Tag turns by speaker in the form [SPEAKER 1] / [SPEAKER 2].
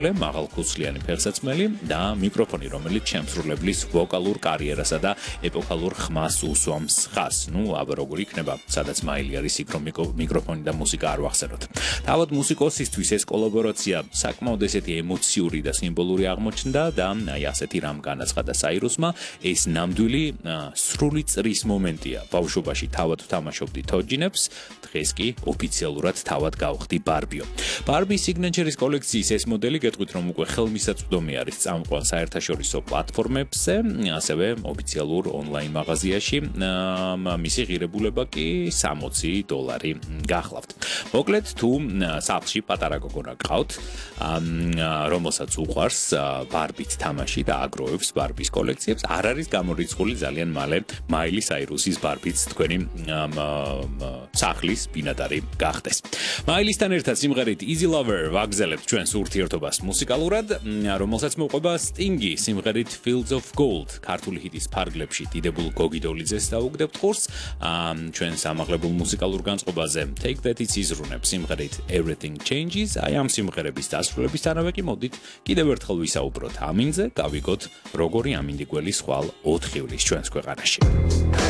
[SPEAKER 1] მაღალქუსლიანი ფეხსაცმელი და მიკროფონი, რომელიც შემსრულებლის ვოკალურ კარიერასა და ეპოქალურ ხმას უსვამს ხას. აბა როგორ იქნება, სადაც მაილი არის იქ რომ მიკროფონი და მუსიკა არ ვახსენოთ. თავად მუსიკოსისთვის ეს კოლაბორაცია საკმაოდ ესეთი ემოციური და სიმბოლური აღმოჩნდა და აი ასეთი რამ განაცხადა საირუსმა, ეს ნამდვილი სრული წრის მომენტია. ბავშვობაში თავად ვთამაშობდი თოჯინებს, დღეს კი ოფიციალურად თავად გავხდი ბარბიო. ბარბი სიგნეჩერის კოლექციის ეს მოდელი გეტყვით რომ უკვე ხელმისაწვდომი არის წამყვან საერთაშორისო პლატფორმებზე, ასევე ოფიციალურ ონლაინ მაღაზიაში მისი ღირებულება კი $60 გახლავთ. მოკლედ თუ სახლში პატარა გოგონა გყავთ, რომელსაც უყვარს ბარბით თამაში და აგროვებს ბარბის კოლექციებს, არ არის გამორიცხული ძალიან მალე მაილი საირუსის ბარბიც თქვენი სახლის ბინადარი გახდეს. მაილისთან ერთად სიმღერით Easy Lover ვაგზელებთ ჩვენს ურთიერთობას მუსიკალურად, რომელსაც მოყვება Sting-ი სიმღერით Fields of Gold. ქართული ჰიტის ფარგლებში დიდებულ გოგიდოლიძეს დაუგდებთ ხურს, ჩვენს ამაღლებულ მუსიკალურ განწყობაზე Take That It's იზრუნებს სიმღერით Everything Changes. აი ამ სიმღერების დასრულებისთანავე კი მოდით კიდევ ერთხელ ვისაუბროთ ამინზე, გავიგოთ როგორი ამინდი გველის ხვალ 4 ივლის ჩვენს ქვეყანაში.